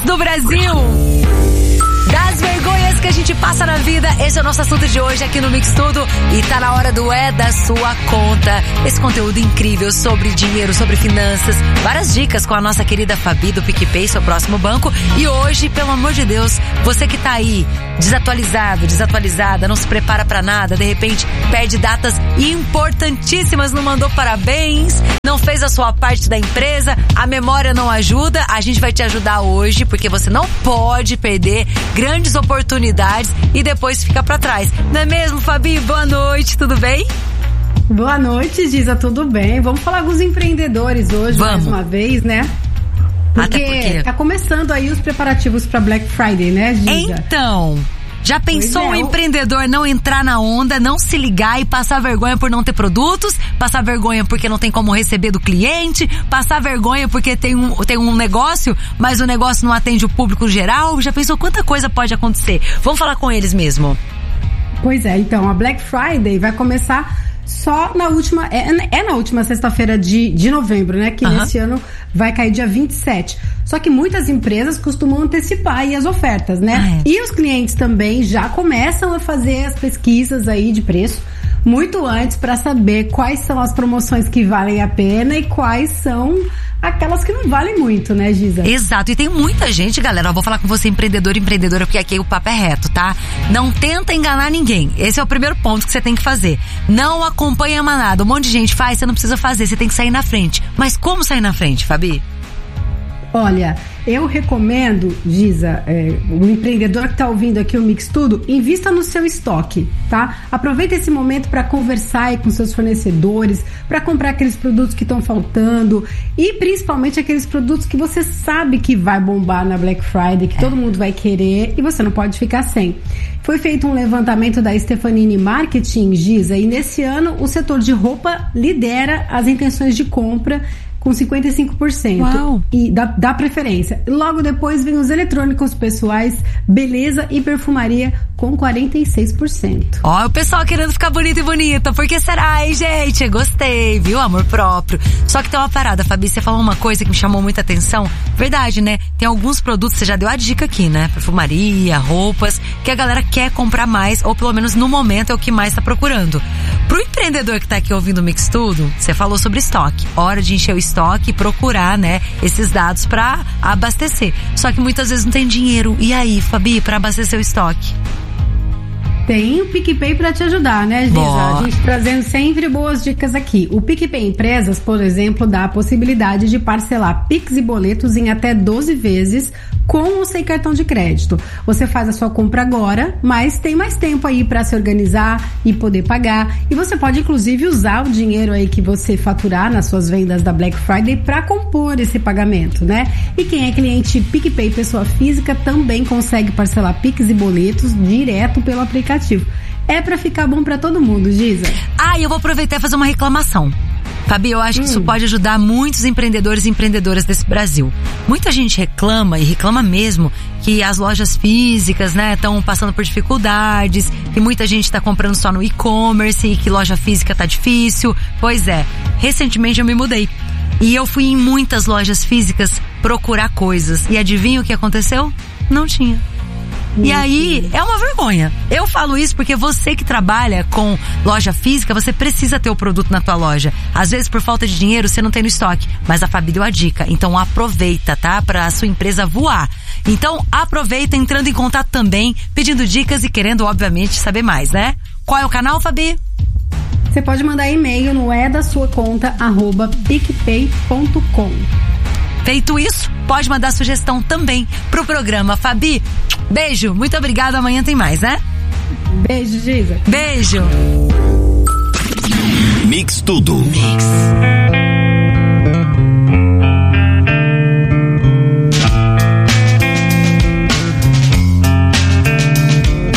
do Brasil. Das vergonhas que a gente passa na vida, esse é o nosso assunto de hoje aqui no Mix Tudo. E tá na hora do É da Sua Conta. Esse conteúdo incrível sobre dinheiro, sobre finanças. Várias dicas com a nossa querida Fabi do PicPay, seu próximo banco. E hoje, pelo amor de Deus, você que tá aí desatualizado, desatualizada, não se prepara pra nada, de repente perde datas importantíssimas, não mandou parabéns, não fez a sua parte da empresa, a memória não ajuda, a gente vai te ajudar hoje, porque você não pode perder grandes oportunidades e depois fica pra trás. Não é mesmo, Fabi? Boa noite, tudo bem? Boa noite, Giza, tudo bem? Vamos falar com os empreendedores hoje, mais uma vez, né? Porque tá começando aí os preparativos pra Black Friday, né, Giza? Então, já pensou o empreendedor não entrar na onda, não se ligar e passar vergonha por não ter produtos, passar vergonha porque não tem como receber do cliente, passar vergonha porque tem um negócio, mas o negócio não atende o público geral? Já pensou quanta coisa pode acontecer? Vamos falar com eles mesmo. Pois é, então, a Black Friday vai começar só na última, na última sexta-feira de novembro, né? Que nesse ano vai cair dia 27. Só que muitas empresas costumam antecipar aí as ofertas, né? E os clientes também já começam a fazer as pesquisas aí de preço muito antes para saber quais são as promoções que valem a pena e quais são aquelas que não valem muito, né, Giza? Exato, e tem muita gente, galera, eu vou falar com você, empreendedor e empreendedora, porque aqui o papo é reto, tá? Não tenta enganar ninguém, esse é o primeiro ponto que você tem que fazer. Não acompanha a manada, um monte de gente faz, você não precisa fazer, você tem que sair na frente. Mas como sair na frente, Fabi? Olha, eu recomendo, Giza, o empreendedor que está ouvindo aqui o Mix Tudo, invista no seu estoque, tá? Aproveita esse momento para conversar aí com seus fornecedores, para comprar aqueles produtos que estão faltando e principalmente aqueles produtos que você sabe que vai bombar na Black Friday, que todo mundo vai querer e você não pode ficar sem. Foi feito um levantamento da Stefanini Marketing, Giza, e nesse ano o setor de roupa lidera as intenções de compra com 55%. Uau. E dá preferência. Logo depois vem os eletrônicos pessoais, beleza e perfumaria com 46%. Ó, o pessoal querendo ficar bonito e bonita. Por que será, hein, gente? Gostei, viu? Amor próprio. Só que tem uma parada, Fabi, você falou uma coisa que me chamou muita atenção. Verdade, né? Tem alguns produtos, você já deu a dica aqui, né? Perfumaria, roupas, que a galera quer comprar mais, ou pelo menos no momento é o que mais tá procurando. Pro empreendedor que tá aqui ouvindo o Mix Tudo, você falou sobre estoque. Hora de encher o estoque e procurar, né, esses dados pra abastecer. Só que muitas vezes não tem dinheiro. E aí, Fabi, pra abastecer o estoque? Tem o PicPay para te ajudar, né, Giza? A gente trazendo sempre boas dicas aqui. O PicPay Empresas, por exemplo, dá a possibilidade de parcelar Pix e boletos em até 12 vezes com ou sem cartão de crédito. Você faz a sua compra agora, mas tem mais tempo aí para se organizar e poder pagar. E você pode, inclusive, usar o dinheiro aí que você faturar nas suas vendas da Black Friday para compor esse pagamento, né? E quem é cliente PicPay pessoa física também consegue parcelar Pix e boletos direto pelo aplicativo. É pra ficar bom pra todo mundo, Giza. Eu vou aproveitar e fazer uma reclamação. Fabi, eu acho que isso pode ajudar muitos empreendedores e empreendedoras desse Brasil. Muita gente reclama, e reclama mesmo, que as lojas físicas, né, estão passando por dificuldades, que muita gente tá comprando só no e-commerce e que loja física tá difícil. Pois é, recentemente eu me mudei. E eu fui em muitas lojas físicas procurar coisas. E adivinha o que aconteceu? Não tinha. E aí, é uma vergonha. Eu falo isso porque você que trabalha com loja física, você precisa ter o produto na tua loja. Às vezes, por falta de dinheiro, você não tem no estoque. Mas a Fabi deu a dica. Então, aproveita, tá? Pra sua empresa voar. Então, aproveita entrando em contato também, pedindo dicas e querendo, obviamente, saber mais, né? Qual é o canal, Fabi? Você pode mandar e-mail no edasuaconta@picpay.com. Feito isso, pode mandar sugestão também pro programa. Fabi, beijo, muito obrigada. Amanhã tem mais, né? Beijo, Giza. Beijo. Mix Tudo. Mix.